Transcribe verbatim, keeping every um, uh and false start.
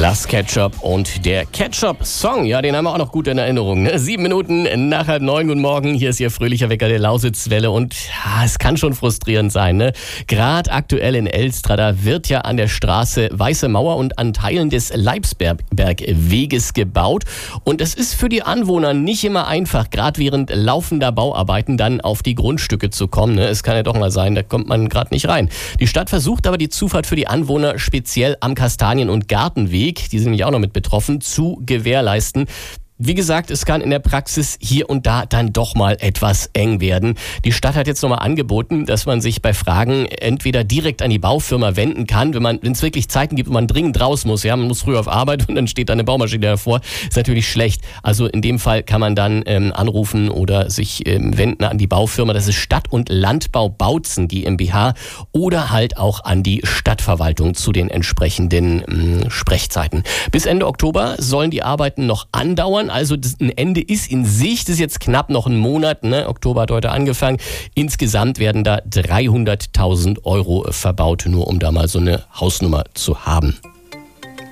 Las Ketchup und der Ketchup-Song, ja, den haben wir auch noch gut in Erinnerung. Ne? Sieben Minuten nach halb neun, guten Morgen, hier ist Ihr fröhlicher Wecker der Lausitzwelle und ja, es kann schon frustrierend sein. Ne? Gerade aktuell in Elstra, da wird ja an der Straße Weiße Mauer und an Teilen des Leibsbergweges gebaut und es ist für die Anwohner nicht immer einfach, gerade während laufender Bauarbeiten dann auf die Grundstücke zu kommen. Ne? Es kann ja doch mal sein, da kommt man gerade nicht rein. Die Stadt versucht aber die Zufahrt für die Anwohner speziell am Kastanien- und Gartenweg, die sind nämlich auch noch mit betroffen, zu gewährleisten. Wie gesagt, es kann in der Praxis hier und da dann doch mal etwas eng werden. Die Stadt hat jetzt nochmal angeboten, dass man sich bei Fragen entweder direkt an die Baufirma wenden kann, wenn man, wenn es wirklich Zeiten gibt, wo man dringend raus muss. Ja, man muss früh auf Arbeit und dann steht da eine Baumaschine davor. Ist natürlich schlecht. Also in dem Fall kann man dann ähm, anrufen oder sich ähm, wenden an die Baufirma. Das ist Stadt- und Landbau Bautzen GmbH oder halt auch an die Stadtverwaltung zu den entsprechenden ähm, Sprechzeiten. Bis Ende Oktober sollen die Arbeiten noch andauern. Also das, ein Ende ist in Sicht, das ist jetzt knapp noch ein Monat, ne? Oktober hat heute angefangen. Insgesamt werden da dreihunderttausend Euro verbaut, nur um da mal so eine Hausnummer zu haben.